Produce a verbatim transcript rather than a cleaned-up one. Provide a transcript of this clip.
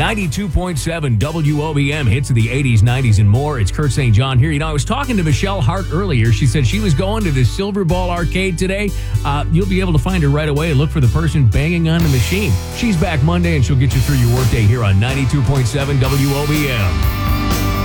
ninety-two point seven W O B M, hits of the eighties, nineties, and more. It's Kurt Saint John here. You know, I was talking to Michelle Hart earlier. She said she was going to the Silver Ball Arcade today. Uh, you'll be able to find her right away and look for the person banging on the machine. She's back Monday, and she'll get you through your workday here on ninety-two point seven W O B M.